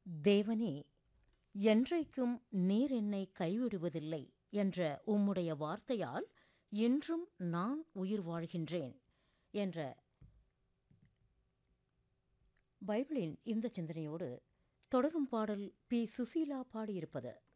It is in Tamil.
தேவனே, என்றைக்கும் நீர் என்னை கைவிடுவதில்லை என்ற உம்முடைய வார்த்தையால் இன்றும் நான் உயிர் வாழ்கின்றேன் என்ற பைபிளின் இந்த சிந்தனையோடு தொடரும் பாடல் பி. சுசீலா பாடியிருப்பது.